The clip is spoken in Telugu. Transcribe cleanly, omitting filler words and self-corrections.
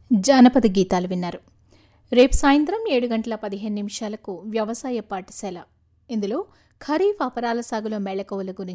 జానపద గీతాలు విన్నారు. రేపు సాయంత్రం 7:15 వ్యవసాయ పాఠశాల. ఇందులో ఖరీఫ్ అపరాల సాగులో మెళకువల గురించి